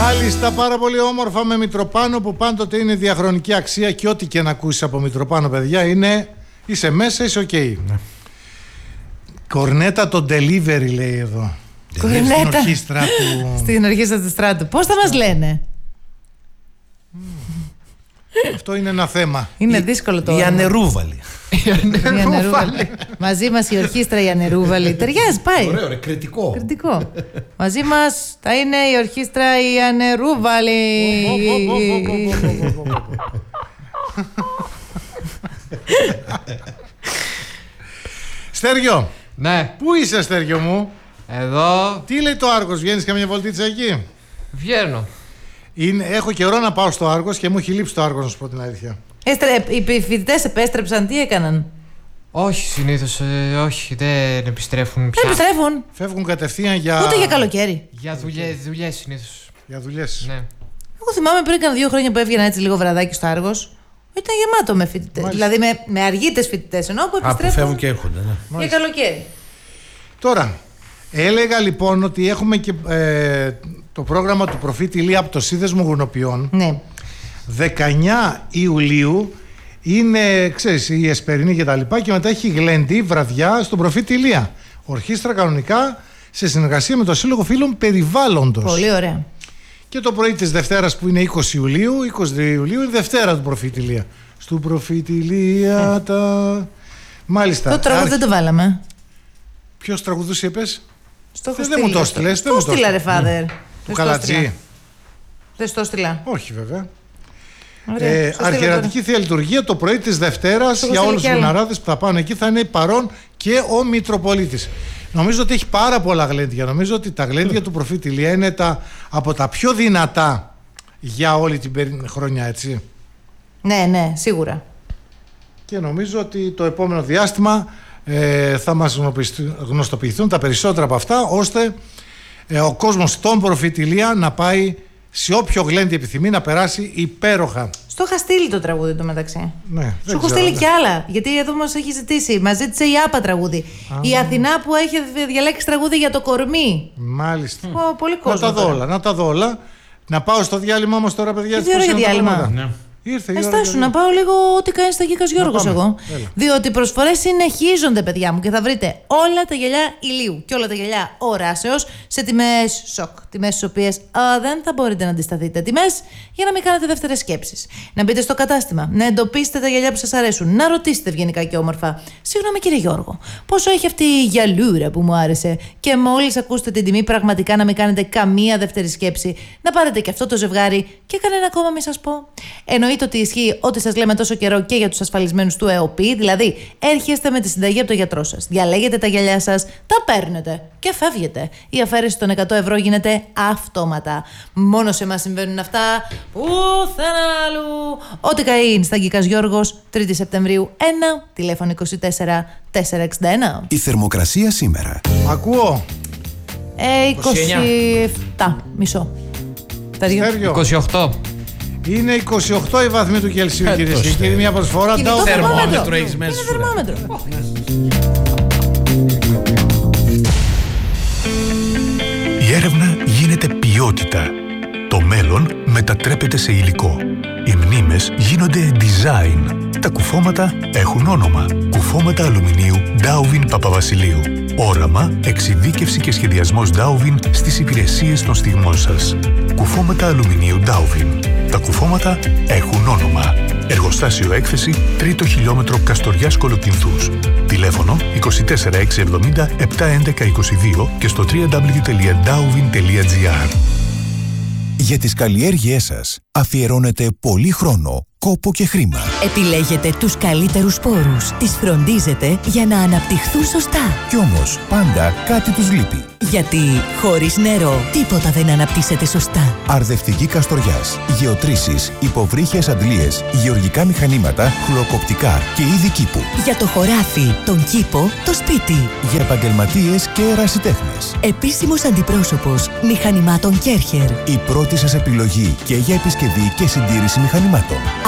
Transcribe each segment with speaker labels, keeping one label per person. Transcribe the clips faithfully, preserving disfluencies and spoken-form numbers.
Speaker 1: Μάλιστα, πάρα πολύ όμορφα με Μητροπάνο, που πάντοτε είναι διαχρονική αξία και ό,τι και να ακούσεις από Μητροπάνο, παιδιά, είναι είσαι μέσα, είσαι οκ. Okay. Ναι. Κορνέτα το delivery, λέει εδώ.
Speaker 2: Κορνέτα.
Speaker 1: Στην ορχήστρα του.
Speaker 2: Στην ορχήστρα του Στράτου. Πώς θα μας λένε?
Speaker 1: Αυτό είναι ένα θέμα.
Speaker 2: Είναι
Speaker 3: η,
Speaker 2: δύσκολο το
Speaker 3: η Ανερούβαλη.
Speaker 2: Η Ανερούβαλη. Μαζί μας η ορχήστρα η Ανερούβαλη. Ταιριάζει, πάει.
Speaker 3: Ωραίο, ρε, κριτικό.
Speaker 2: Κριτικό. Μαζί μας θα είναι η ορχήστρα η Ανερούβαλη.
Speaker 1: Στέργιο.
Speaker 4: Ναι.
Speaker 1: Πού είσαι, Στέργιο μου?
Speaker 4: Εδώ.
Speaker 1: Τι λέει το Άργος, βγαίνεις καμιά βολτίτσα εκεί?
Speaker 4: Βγαίνω.
Speaker 1: Είναι, έχω καιρό να πάω στο Άργος και μου έχει λείψει το Άργος, να σου πω την αλήθεια.
Speaker 2: Έστρε, οι φοιτητές επέστρεψαν, τι έκαναν?
Speaker 4: Όχι συνήθως, ε, όχι, δεν επιστρέφουν πια.
Speaker 2: Δεν επιστρέφουν.
Speaker 1: Φεύγουν κατευθείαν για.
Speaker 2: Ούτε για καλοκαίρι.
Speaker 4: Για δουλειές, δουλειές συνήθως.
Speaker 1: Για δουλειές.
Speaker 4: Ναι.
Speaker 2: Εγώ θυμάμαι πριν κάνα δύο χρόνια που έβγαινα έτσι λίγο βραδάκι στο Άργος. Ήταν γεμάτο με φοιτητές. Δηλαδή με, με αργίτες φοιτητές, ενώ που επιστρέφουν.
Speaker 3: Α, που φεύγουν και έρχονται, ναι.
Speaker 2: Για καλοκαίρι.
Speaker 1: Τώρα, έλεγα λοιπόν ότι έχουμε και ε, το πρόγραμμα του Προφήτη Ηλία από το Σύνδεσμο Γουνοποιών.
Speaker 2: Ναι.
Speaker 1: δεκαεννιά Ιουλίου είναι, ξέρεις, η Εσπερινή και τα λοιπά, και μετά έχει γλέντι βραδιά στον Προφήτη Ηλία. Ορχήστρα κανονικά σε συνεργασία με το Σύλλογο Φίλων Περιβάλλοντος.
Speaker 2: Πολύ ωραία.
Speaker 1: Και το πρωί της Δευτέρας που είναι είκοσι Ιουλίου, είκοσι δύο Ιουλίου, είναι Δευτέρα του Προφήτη Ηλία. Στου Προφήτη Ηλία τα... Μάλιστα.
Speaker 2: Το τραγούδι δεν το βάλαμε.
Speaker 1: Ποιος τραγουδούσε, είπες?
Speaker 2: Στο
Speaker 1: δεν μου το έστειλες.
Speaker 2: Το έστειλα, ρε φάδερ.
Speaker 1: Του Καλατζή.
Speaker 2: Δεν στο έστειλα.
Speaker 1: Όχι, βέβαια.
Speaker 2: Ωραία,
Speaker 1: ε, αρχιερατική Θεία Λειτουργία το πρωί της Δευτέρας. Για όλους τους μουναράδες που θα πάνε εκεί θα είναι παρόν και ο Μητροπολίτης. Νομίζω ότι έχει πάρα πολλά γλέντια. Νομίζω ότι τα γλέντια του Προφήτη Ηλία είναι τα, από τα πιο δυνατά για όλη την χρονιά, έτσι.
Speaker 2: Ναι, ναι, σίγουρα.
Speaker 1: Και νομίζω ότι το επόμενο διάστημα ε, θα μας γνωστοποιηθούν τα περισσότερα από αυτά, ώστε ε, ο κόσμος στον Προφήτη Ηλία να πάει σε όποιο γλέντι επιθυμεί, να περάσει υπέροχα.
Speaker 2: Στο είχα στείλει το τραγούδι το μεταξύ.
Speaker 1: Ναι,
Speaker 2: σου έχω στείλει κι άλλα. Γιατί εδώ μας έχει ζητήσει. Μας ζήτησε η Άπα τραγούδι. Α, η Αθηνά που έχει διαλέξει τραγούδι για το κορμί.
Speaker 1: Μάλιστα.
Speaker 2: Ο, πολύ κόσμο.
Speaker 1: Να τα δω όλα, να τα δω όλα. Να πάω στο διάλειμμα όμως τώρα, παιδιά.
Speaker 2: Τι ώρα για διάλειμμα? Ναι.
Speaker 1: Ήρθε η ώρα.
Speaker 2: Εστάσου να πάω λίγο ό,τι κάνει στα Κίκας Γιώργος εγώ. Έλα. Διότι οι προσφορές συνεχίζονται, παιδιά μου, και θα βρείτε όλα τα γυαλιά ηλίου και όλα τα γυαλιά οράσεως σε τιμές σοκ. Τιμές στις οποίες α, δεν θα μπορείτε να αντισταθείτε. Τιμές για να μην κάνετε δεύτερες σκέψεις. Να μπείτε στο κατάστημα, να εντοπίσετε τα γυαλιά που σας αρέσουν, να ρωτήσετε ευγενικά και όμορφα. Συγγνώμη, κύριε Γιώργο, πόσο έχει αυτή η γυαλούρα που μου άρεσε? Και μόλις ακούσετε την τιμή, πραγματικά να μην κάνετε καμία δεύτερη σκέψη, να πάρετε και αυτό το ζευγάρι και κανένα ακόμα μη σας πω. Εννοείται ότι ισχύει ό,τι σας λέμε τόσο καιρό και για τους ασφαλισμένους του ΕΟΠΗ, δηλαδή έρχεστε με τη συνταγή από το γιατρό σας, διαλέγετε τα γυαλιά σας, τα παίρνετε και φεύγετε. Η αφαίρεση των εκατό ευρώ γίνεται αυτόματα. Μόνο σε εμάς συμβαίνουν αυτά, πουθενά αλλού. Ό,τι καεί στα Κίκας Γιώργος, τρίτη Σεπτεμβρίου ένα, τηλέφωνο είκοσι τέσσερα τετρακόσια εξήντα ένα.
Speaker 5: Η θερμοκρασία σήμερα.
Speaker 1: Ακούω.
Speaker 2: Ε, είκοσι επτά, μισό.
Speaker 4: είκοσι οκτώ.
Speaker 1: Είναι είκοσι οκτώ οι βαθμοί του Κελσίου, κυρίες και κύριοι. Μια προσφορά.
Speaker 3: Θερμόμετρο έχεις μέσα σου.
Speaker 2: Θερμόμετρο.
Speaker 5: Η έρευνα γίνεται ποιότητα. Το μέλλον μετατρέπεται σε υλικό. Οι μνήμες γίνονται design. Τα κουφώματα έχουν όνομα. Κουφώματα αλουμινίου Dowvin Παπαβασιλείου. Όραμα, εξειδίκευση και σχεδιασμός Dowvin στις υπηρεσίες των στιγμών σας. Κουφώματα αλουμινίου Dowvin. Τα κουφώματα έχουν όνομα. Εργοστάσιο έκθεση, τρίτο χιλιόμετρο Καστοριάς Κολοκυνθούς. Τηλέφωνο είκοσι τέσσερα εξακόσια εβδομήντα επτακόσια έντεκα είκοσι δύο και στο double-u double-u double-u τελεία dowvin τελεία gr.
Speaker 6: Για τις καλλιέργειές σας αφιερώνετε πολύ χρόνο, κόπο και χρήμα.
Speaker 7: Επιλέγετε τους καλύτερους σπόρους, τις φροντίζετε για να αναπτυχθούν σωστά.
Speaker 6: Κι όμως πάντα κάτι τους λείπει.
Speaker 7: Γιατί χωρίς νερό τίποτα δεν αναπτύσσεται σωστά.
Speaker 6: Αρδευτική Καστοριάς, γεωτρήσεις, υποβρύχιες αντλίες, γεωργικά μηχανήματα, χλωροκοπτικά και είδη κήπου.
Speaker 7: Για το χωράφι, τον κήπο, το σπίτι.
Speaker 6: Για επαγγελματίες και ερασιτέχνες.
Speaker 7: Επίσημος αντιπρόσωπος μηχανημάτων Κέρχερ.
Speaker 6: Η πρώτη σας επιλογή και για επισκευή και συντήρηση μηχανημάτων.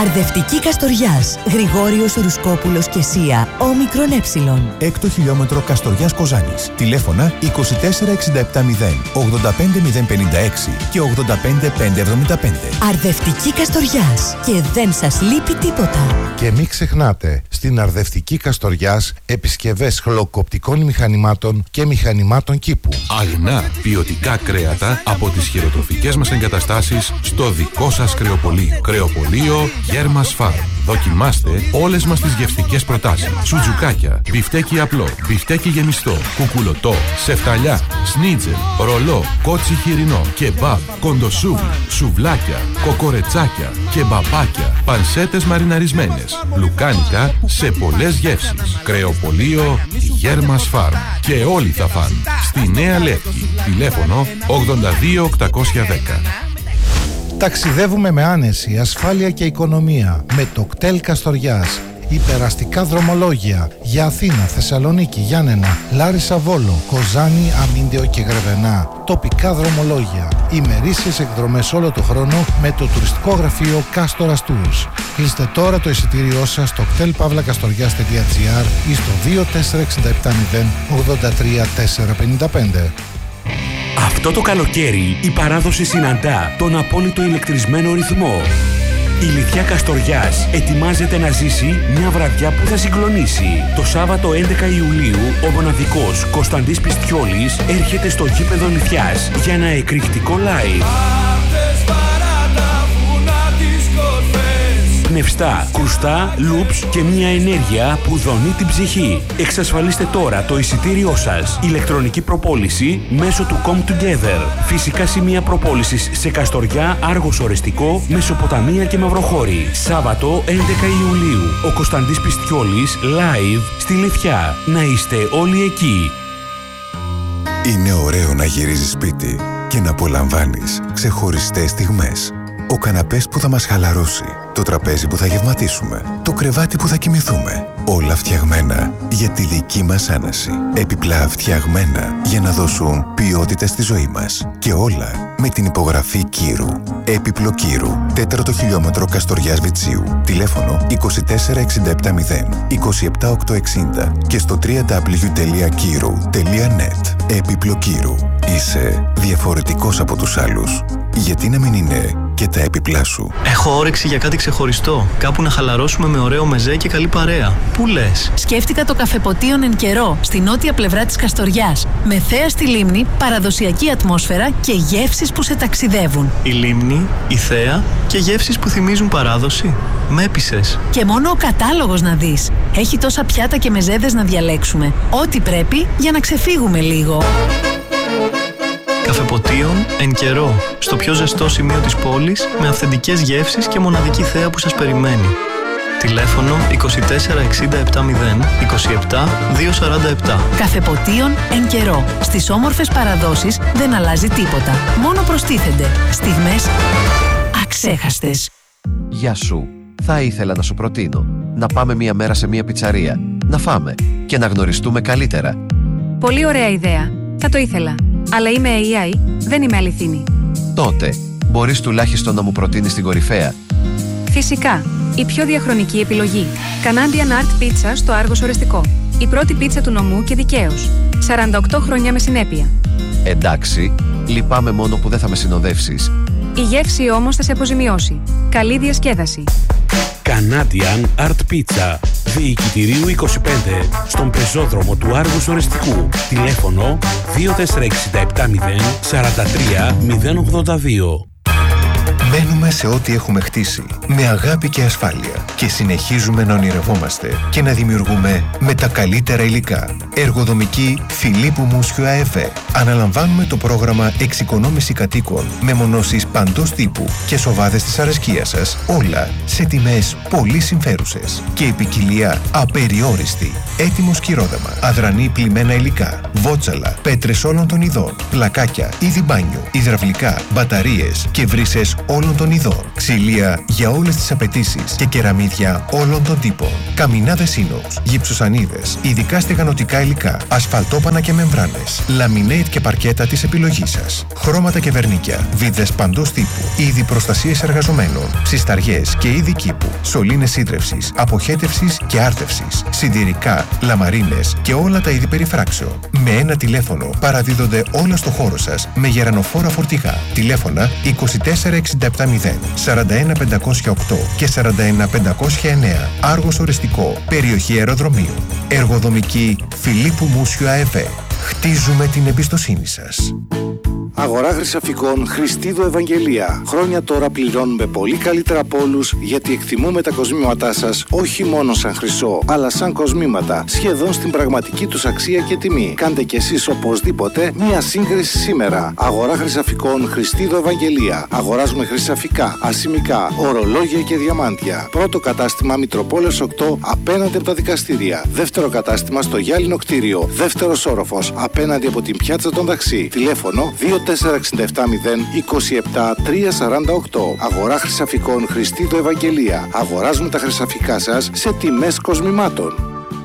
Speaker 7: Αρδευτική Καστοριάς. Γρηγόριος Ρουσκόπουλος και Σία. Όμικρον ε.
Speaker 6: Έκτο χιλιόμετρο Καστοριάς Κοζάνης. Τηλέφωνα είκοσι τέσσερα εξήντα επτά μηδέν ογδόντα πέντε μηδέν πενήντα έξι και ογδόντα πέντε πεντακόσια εβδομήντα πέντε.
Speaker 7: Αρδευτική Καστοριάς. Και δεν σας λείπει τίποτα.
Speaker 1: Και μην ξεχνάτε, στην Αρδευτική Καστοριάς επισκευές χλωκοπτικών μηχανημάτων και μηχανημάτων κήπου.
Speaker 8: Αγνά ποιοτικά κρέατα από τις χειροτροφικές μας εγκαταστάσεις στο δικό σας κρεοπωλείο. Κρεοπωλείο Γέρμας Φαρμ. Δοκιμάστε όλες μας τις γευστικές προτάσεις. Σουτζουκάκια, μπιφτέκι απλό, μπιφτέκι γεμιστό, κουκουλωτό, σεφταλιά, σνίτζελ, ρολό, κότσι χοιρινό, κεμπάπ, κοντοσούβλι, σουβλάκια, κοκορετσάκια, κεμπαπάκια, πανσέτες μαριναρισμένες, λουκάνικα σε πολλές γεύσεις. Κρεοπωλείο Γέρμας Φαρμ. Και όλοι θα φαν. Στη Νέα Λεύκη. Τηλέφωνο ογδόντα δύο οκτακόσια δέκα.
Speaker 1: Ταξιδεύουμε με άνεση, ασφάλεια και οικονομία με το κτέλ Καστοριάς. Υπεραστικά δρομολόγια για Αθήνα, Θεσσαλονίκη, Γιάννενα, Λάρισα, Βόλο, Κοζάνη, Αμίντεο και Γρεβενά. Τοπικά δρομολόγια. Ημερήσιες εκδρομές όλο το χρόνο με το τουριστικό γραφείο Κάστορας Tours. Κλείστε τώρα το εισιτήριό σας στο κτέλ παύλα καστοριάς τελεία τζι άρ ή στο δύο τέσσερα έξι επτά μηδέν ογδόντα τρία τετρακόσια πενήντα πέντε.
Speaker 9: Αυτό το καλοκαίρι η παράδοση συναντά τον απόλυτο ηλεκτρισμένο ρυθμό. Η Λιθιά Καστοριάς ετοιμάζεται να ζήσει μια βραδιά που θα συγκλονίσει. Το Σάββατο έντεκα Ιουλίου ο μοναδικός Κωνσταντής Πιστιόλης έρχεται στο γήπεδο Λιθιάς για ένα εκρηκτικό live. Πνευστά, κρουστά, λουπς και μια ενέργεια που δονεί την ψυχή. Εξασφαλίστε τώρα το εισιτήριό σας. Ηλεκτρονική προπόληση μέσω του Come Together. Φυσικά σημεία προπόλησης σε Καστοριά, Άργος Ορεστικό, Μεσοποταμία και Μαυροχώρη. Σάββατο έντεκα Ιουλίου. Ο Κωνσταντής Πιστιόλης live στη Λιθιά. Να είστε όλοι εκεί.
Speaker 6: Είναι ωραίο να γυρίζεις σπίτι και να απολαμβάνεις ξεχωριστές στιγμές. Ο καναπές που θα μας χαλαρώσει, το τραπέζι που θα γευματίσουμε, το κρεβάτι που θα κοιμηθούμε. Όλα φτιαγμένα για τη δική μας άναση. Επιπλά φτιαγμένα για να δώσουν ποιότητα στη ζωή μας. Και όλα με την υπογραφή Κύρου. Έπιπλο Κύρου. Τέταρτο χιλιόμετρο Καστοριάς Βιτσίου. Τηλέφωνο είκοσι τέσσερα εξήντα επτά μηδέν είκοσι επτά οκτακόσια εξήντα και στο double-u double-u double-u τελεία κύρου τελεία net. Έπιπλο Κύρου. Είσαι διαφορετικός από τους άλλους. Γιατί να μην είναι και τα έπιπλά σου?
Speaker 10: Έχω όρεξη για κάτι ξεχωριστό. Κάπου να χαλαρώσουμε με ωραίο μεζέ και καλή παρέα. Πού λες?
Speaker 11: Σκέφτηκα το καφεποτίον εν καιρό, στη νότια πλευρά της Καστοριάς. Με θέα στη λίμνη, παραδοσιακή ατμόσφαιρα και γεύσεις που σε ταξιδεύουν.
Speaker 10: Η λίμνη, η θέα και γεύσεις που θυμίζουν παράδοση. Με έπεισες.
Speaker 11: Και μόνο ο κατάλογος να δεις. Έχει τόσα πιάτα και μεζέδες να διαλέξουμε. Ό,τι πρέπει για να ξεφύγουμε λίγο.
Speaker 10: Καφεποτίον εν καιρό, στο πιο ζεστό σημείο της πόλης, με αυθεντικές γεύσεις και μοναδική θέα που σας περιμένει. Τηλέφωνο είκοσι τέσσερα εξήντα επτά μηδέν είκοσι επτά διακόσια σαράντα επτά.
Speaker 11: Καφεποτίον εν καιρό. Στις όμορφες παραδόσεις δεν αλλάζει τίποτα. Μόνο προστίθενται στιγμές αξέχαστες.
Speaker 12: Γεια σου. Θα ήθελα να σου προτείνω να πάμε μία μέρα σε μία πιτσαρία, να φάμε και να γνωριστούμε καλύτερα.
Speaker 13: Πολύ ωραία ιδέα. Θα το ήθελα. Αλλά είμαι έι άι, δεν είμαι αληθινή.
Speaker 12: Τότε, μπορείς τουλάχιστον να μου προτείνεις την κορυφαία.
Speaker 13: Φυσικά. Η πιο διαχρονική επιλογή. Canadian Art Pizza στο Άργος Ορεστικό. Η πρώτη πίτσα του νομού και δικαίως. σαράντα οκτώ χρόνια με συνέπεια.
Speaker 12: Εντάξει, λυπάμαι μόνο που δεν θα με συνοδεύσεις.
Speaker 13: Η γεύση όμως θα σε αποζημιώσει. Καλή διασκέδαση.
Speaker 9: Canadian Art Pizza. Διοικητηρίου είκοσι πέντε, στον πεζόδρομο του Άργους Ορεστικού. Τηλέφωνο δύο τέσσερα εξήντα επτά μηδέν σαράντα τρία μηδέν ογδόντα δύο.
Speaker 6: Μένουμε σε ό,τι έχουμε χτίσει, με αγάπη και ασφάλεια και συνεχίζουμε να ονειρευόμαστε και να δημιουργούμε με τα καλύτερα υλικά. Εργοδομική Φιλίππου Μούσιου ΑΕΒΕ. Αναλαμβάνουμε το πρόγραμμα εξοικονόμηση κατοίκων με μονώσεις παντός τύπου και σοβάδες της αρεσκίας σας, όλα σε τιμές πολύ συμφέρουσες και η ποικιλία απεριόριστη. Έτοιμο σκυρόδεμα, αδρανή πλημμένα υλικά, βότσαλα, πέτρες όλων των ειδών, πλακάκια, είδη μπάνιου, υδραυλικά, μπαταρίες και βρύσες όλων όλων των ειδών. Ξυλία για όλες τις απαιτήσεις και κεραμίδια όλων των τύπων. Καμινάδες ίνοξ, γυψοσανίδες, ειδικά στεγανοτικά υλικά, ασφαλτόπανα και μεμβράνες, λαμινέιτ και παρκέτα της επιλογής σας. Χρώματα και βερνίκια, βίδες παντός τύπου, είδη προστασίες εργαζομένων, ψισταριές και είδη κήπου, σωλήνες σύντρευσης, αποχέτευσης και άρτευσης, συντηρικά, λαμαρίνες και όλα τα είδη περιφράξεων. Με ένα τηλέφωνο παραδίδονται όλα στο χώρο σας με γερανοφόρα φορτηγά. Τηλέφωνα είκοσι τέσσερα εξήντα επτά μηδέν, σαράντα ένα πεντακόσια οκτώ και σαράντα ένα πεντακόσια εννέα. Άργος οριστικό, περιοχή αεροδρομίου. Εργοδομική Φιλίππου Μούσιου ΑΕΒ. Χτίζουμε την εμπιστοσύνη σας.
Speaker 14: Αγορά Χρυσαφικών Χριστίδου Ευαγγελία. Χρόνια τώρα πληρώνουμε πολύ καλύτερα από όλους, γιατί εκτιμούμε τα κοσμήματά σας όχι μόνο σαν χρυσό, αλλά σαν κοσμήματα, σχεδόν στην πραγματική τους αξία και τιμή. Κάντε κι εσείς οπωσδήποτε μία σύγκριση σήμερα. Αγορά Χρυσαφικών Χριστίδου Ευαγγελία. Αγοράζουμε χρυσαφικά, ασημικά, ορολόγια και διαμάντια. Πρώτο κατάστημα Μητροπόλεως οκτώ απέναντι από τα δικαστήρια. Δεύτερο κατάστημα στο Γυάλινο κτίριο. Δεύτερος όροφος απέναντι από την πιάτσα των Δαξί. Τηλέφωνο δύο τέσσερα εξήντα επτά μηδέν είκοσι επτά τριακόσια σαράντα οκτώ. Αγορά Χρυσαφικών Χριστίδου Ευαγγελία. Αγοράζουμε τα χρυσαφικά σας σε τιμές κοσμημάτων.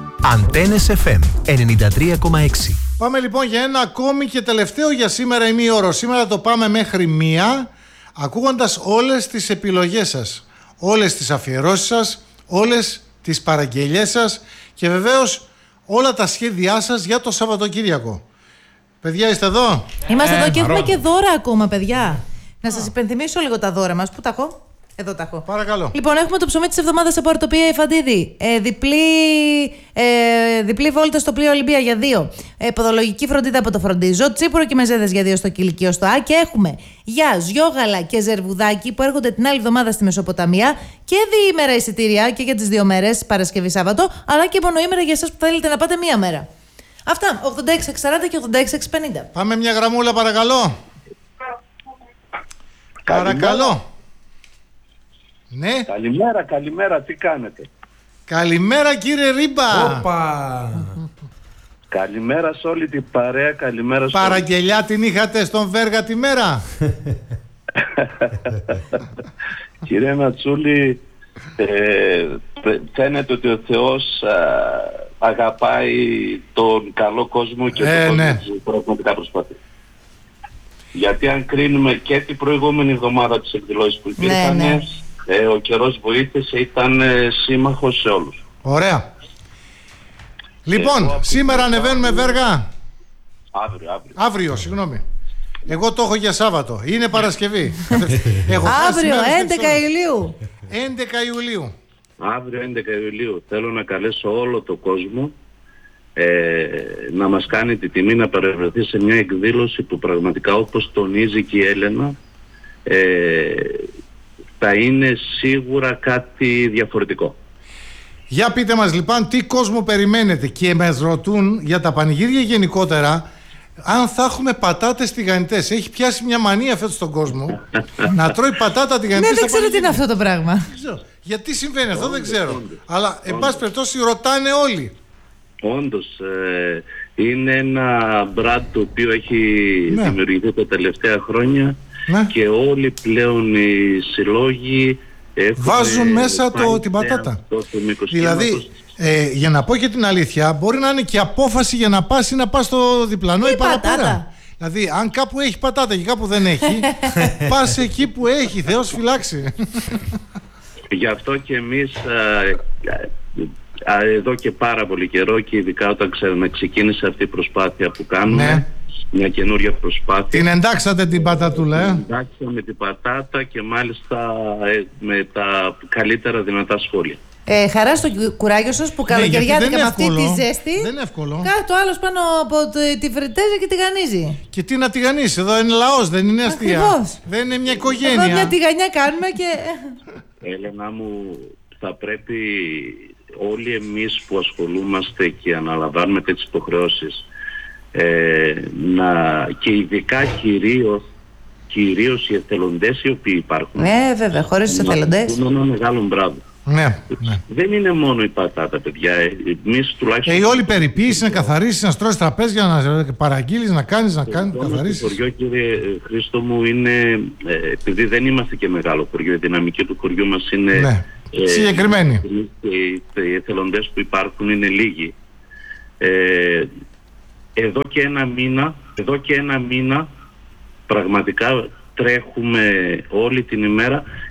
Speaker 15: Αντένες εφ εμ ενενήντα τρία κόμμα έξι.
Speaker 1: Πάμε λοιπόν για ένα ακόμη και τελευταίο για σήμερα ημίωρο. Σήμερα το πάμε μέχρι μία, ακούγοντας όλες τις επιλογές σας, όλες τις αφιερώσεις σας, όλες τις παραγγελίες σας και βεβαίως όλα τα σχέδιά σας για το Σαββατοκύριακο. Παιδιά, είστε εδώ?
Speaker 2: Είμαστε ε, εδώ και έχουμε και δώρα ακόμα, παιδιά. Να σας υπενθυμίσω λίγο τα δώρα μας. Πού τα έχω? Εδώ τα έχω.
Speaker 1: Παρακαλώ.
Speaker 2: Λοιπόν, έχουμε το ψωμί της εβδομάδας από Ορτοπία Ιφαντίδη. Ε, διπλή, ε, διπλή βόλτα στο πλοίο Ολυμπία για δύο. Ε, ποδολογική φροντίδα από το Φροντίζο. Τσίπουρο και μεζέδες για δύο στο Κηλικείο στο Α. Και έχουμε για Ζιόγαλα και Ζερβουδάκι που έρχονται την άλλη εβδομάδα στη Μεσοποταμία. Και διήμερα εισιτήρια και για τις δύο μέρες, Παρασκευή Σάββατο. Αλλά και μονοήμερα για εσάς που θέλετε να πάτε μία μέρα. Αυτά, ογδόντα έξι εξακόσια σαράντα και ογδόντα έξι εξακόσια πενήντα.
Speaker 1: Πάμε μια γραμμούλα παρακαλώ. Παρακαλώ. Ναι.
Speaker 16: Καλημέρα, καλημέρα, τι κάνετε?
Speaker 1: Καλημέρα κύριε Ρίμπα.
Speaker 3: Οπα.
Speaker 16: Καλημέρα σε όλη την παρέα, καλημέρα σε
Speaker 1: Παραγγελιά όλη... την είχατε στον Βέργα τη μέρα?
Speaker 16: Κύριε Νατσούλη, ε, φαίνεται ότι ο Θεός α, αγαπάει τον καλό κόσμο και
Speaker 1: ε,
Speaker 16: τον
Speaker 1: ναι.
Speaker 16: κόσμο που πραγματικά προσπαθεί. Γιατί αν κρίνουμε και την προηγούμενη εβδομάδα τις εκδηλώσεις που υπήρχαν, ναι, ναι. Ε, ο καιρός βοήθησε, ήταν ε, σύμμαχος σε όλους.
Speaker 1: Ωραία. Λοιπόν, εγώ, σήμερα ανεβαίνουμε Βέργα.
Speaker 16: Αύριο, αύριο.
Speaker 1: Αύριο, συγγνώμη. Εγώ το έχω για Σάββατο. Είναι Παρασκευή.
Speaker 2: Έχω αύριο, έντεκα Ιουλίου.
Speaker 1: έντεκα Ιουλίου.
Speaker 16: Αύριο έντεκα Ιουλίου. Θέλω να καλέσω όλο το κόσμο ε, να μας κάνει τη τιμή να παρευρεθεί σε μια εκδήλωση που πραγματικά, όπως τονίζει και η Έλενα, ε, θα είναι σίγουρα κάτι διαφορετικό.
Speaker 1: Για πείτε μας λοιπόν τι κόσμο περιμένετε, και μας ρωτούν για τα πανηγύρια γενικότερα αν θα έχουμε πατάτες τηγανιτές. Έχει πιάσει μια μανία φέτος στον κόσμο να τρώει πατάτα τηγανιτές.
Speaker 2: Ναι, δεν ξέρω τι είναι αυτό το πράγμα.
Speaker 1: Δεν ξέρω. Γιατί συμβαίνει αυτό, δεν ξέρω. Αλλά εν πάση περιπτώσει ρωτάνε όλοι.
Speaker 16: Όντως, ε, είναι ένα brand το οποίο έχει ναι. δημιουργηθεί τα τελευταία χρόνια, ναι. και όλοι πλέον οι συλλόγοι
Speaker 1: βάζουν μέσα το, την πατάτα. Δηλαδή, ε, για να πω και την αλήθεια, μπορεί να είναι και απόφαση για να πας ή να πας στο διπλανό ή παραπέρα. Δηλαδή, αν κάπου έχει πατάτα και κάπου δεν έχει, πας εκεί που έχει, Θεός φυλάξει.
Speaker 16: Γι' αυτό και εμείς α, α, εδώ και πάρα πολύ καιρό, και ειδικά όταν ξέρουμε ξεκίνησε αυτή η προσπάθεια που κάνουμε, ναι. μια καινούρια προσπάθεια.
Speaker 1: Την εντάξατε την πατατούλα, ε?
Speaker 16: Την εντάξαμε την πατάτα και μάλιστα ε, με τα καλύτερα δυνατά σχόλια.
Speaker 2: Ε, χαρά στο κουράγιο σας που καλοκαιριάτικα με αυτή τη ζέστη.
Speaker 1: Δεν είναι εύκολο.
Speaker 2: Κάτι άλλος πάνω από τη φρετέζα και τη γανίζει.
Speaker 1: Και τι να τηγανίσει, εδώ είναι λαός, δεν είναι αστεία.
Speaker 2: Ακριβώς.
Speaker 1: Δεν είναι μια οικογένεια.
Speaker 2: Εδώ μια τηγανιά κάνουμε και...
Speaker 16: Έλενα μου, θα πρέπει όλοι εμείς που ασχολούμαστε και αναλαμβάνουμε τέτοιες υποχρεώσεις, ε, να, και ειδικά κυρίως, κυρίως οι εθελοντές οι οποίοι υπάρχουν.
Speaker 2: Ναι, βέβαια, χωρίς τους εθελοντές.
Speaker 16: Είναι ένα μεγάλο μπράβο.
Speaker 1: Ναι, ναι.
Speaker 16: Δεν είναι μόνο η πατάτα, παιδιά. Εμείς τουλάχιστον...
Speaker 1: Ε, η όλη περιποίηση, να καθαρίσεις, να στρώσεις τραπέζια, να παραγγείλεις, να κάνεις, να κάνεις, να καθαρίσεις.
Speaker 16: Το χωριό, κύριε Χρήστο μου, είναι, ε, επειδή δεν είμαστε και μεγάλο χωριό, η δυναμική του χωριού μας είναι...
Speaker 1: Ναι, ε, συγκεκριμένη.
Speaker 16: Οι, οι εθελοντές που υπάρχουν είναι λίγοι. Ε, εδώ και ένα μήνα, εδώ και ένα μήνα πραγματικά τρέχουμε όλη την ημέρα